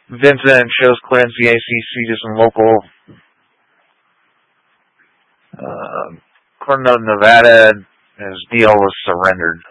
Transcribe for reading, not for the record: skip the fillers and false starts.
Vincent shows clearance the AC citizen local. Coronado, Nevada, his deal was surrendered.